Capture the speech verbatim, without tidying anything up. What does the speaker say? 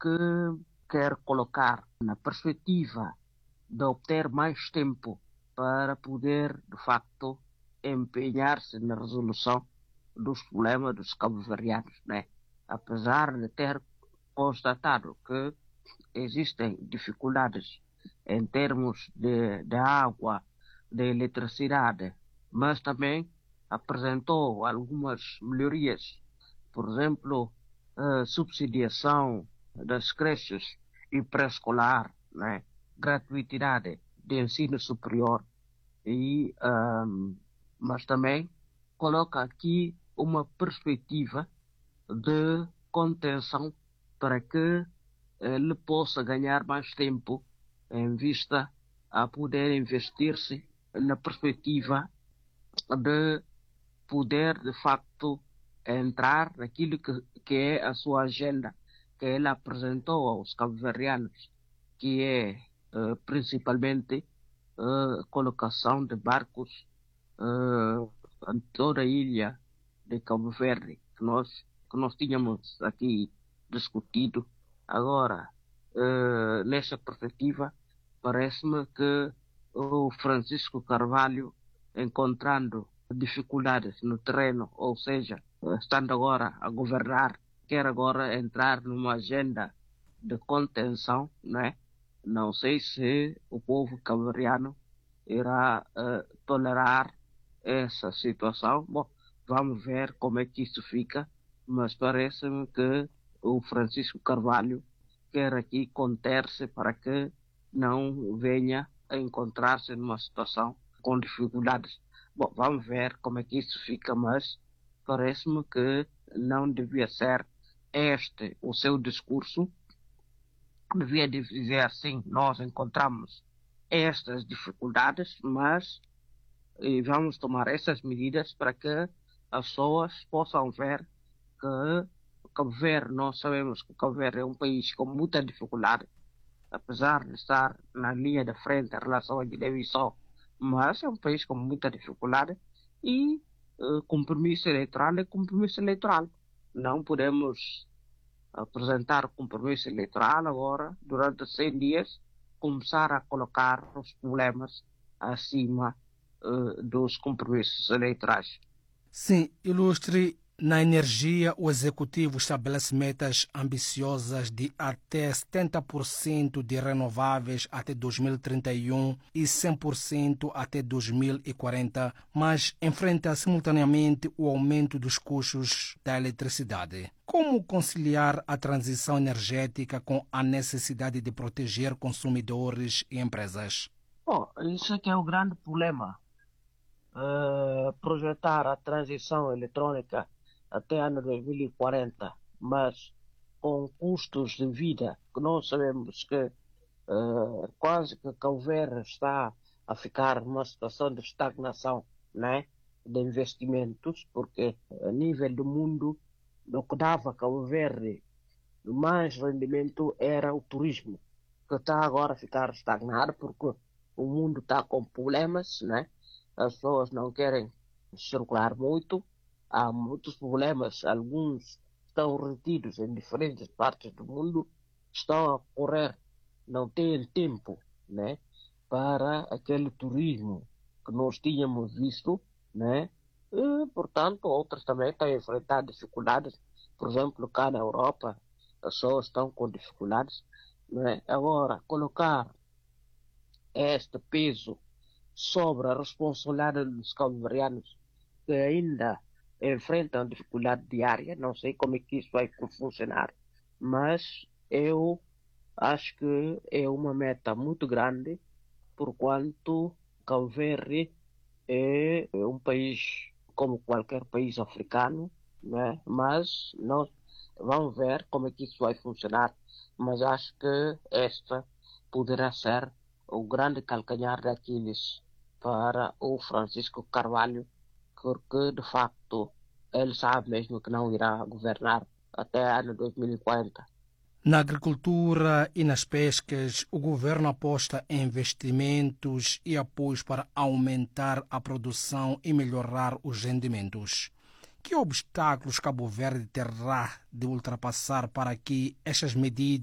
que quer colocar na perspectiva de obter mais tempo para poder, de facto, empenhar-se na resolução dos problemas dos cabo-verdianos, né? Apesar de ter constatado que existem dificuldades em termos de, de água, de eletricidade, mas também apresentou algumas melhorias, por exemplo, a subsidiação das creches e pré-escolar, né? Gratuidade de ensino superior, e, um, mas também coloca aqui uma perspectiva de contenção para que ele possa ganhar mais tempo em vista a poder investir-se na perspectiva de poder, de facto, entrar naquilo que, que é a sua agenda que ele apresentou aos cabo-verdianos, que é uh, principalmente a uh, colocação de barcos uh, em toda a ilha de Cabo Verde, que nós, que nós tínhamos aqui discutido. Agora, uh, nessa perspectiva, parece-me que o Francisco Carvalho, encontrando dificuldades no terreno, ou seja, estando agora a governar, quer agora entrar numa agenda de contenção, né? Não sei se o povo cabo-verdiano irá uh, tolerar essa situação. Bom, vamos ver como é que isso fica, mas parece-me que o Francisco Carvalho quer aqui conter-se para que não venha a encontrar-se numa situação com dificuldades. Bom, vamos ver como é que isso fica, mas parece-me que não devia ser este o seu discurso. Devia dizer assim: nós encontramos estas dificuldades, mas e vamos tomar essas medidas para que as pessoas possam ver que Cabo Verde, nós sabemos que Cabo Verde é um país com muita dificuldade, apesar de estar na linha de frente em relação à Guiné-Bissau, mas é um país com muita dificuldade e uh, compromisso eleitoral é compromisso eleitoral. Não podemos apresentar compromisso eleitoral agora, durante cem dias, começar a colocar os problemas acima uh, dos compromissos eleitorais. Sim, ilustre. Na energia, o Executivo estabelece metas ambiciosas de até setenta por cento de renováveis até dois mil e trinta e um e cem por cento até dois mil e quarenta, mas enfrenta simultaneamente o aumento dos custos da eletricidade. Como conciliar a transição energética com a necessidade de proteger consumidores e empresas? Bom, isso é que é o grande problema. Uh, projetar a transição eletrônica até ano dois mil e quarenta, mas com custos de vida que nós sabemos que uh, quase que Cabo Verde está a ficar numa situação de estagnação, né, de investimentos, porque a nível do mundo o que dava Cabo Verde mais rendimento era o turismo, que está agora a ficar estagnado porque o mundo está com problemas, né? As pessoas não querem circular muito, há muitos problemas, alguns estão retidos em diferentes partes do mundo, estão a correr, não têm tempo, né, para aquele turismo que nós tínhamos visto, né, e, portanto, outras também estão a enfrentar dificuldades, por exemplo, cá na Europa, as pessoas estão com dificuldades, né. Agora, colocar este peso sobre a responsabilidade dos cabo-verdianos que ainda enfrentam dificuldade diária, não sei como é que isso vai funcionar, mas eu acho que é uma meta muito grande, porquanto Cabo Verde é um país como qualquer país africano, né? Mas nós vamos ver como é que isso vai funcionar, mas acho que esta poderá ser o grande calcanhar de Aquiles para o Francisco Carvalho, porque de facto ele sabe mesmo que não irá governar até ano dois mil e quarenta. Na agricultura e nas pescas, o governo aposta em investimentos e apoios para aumentar a produção e melhorar os rendimentos. Que obstáculos Cabo Verde terá de ultrapassar para que estas medidas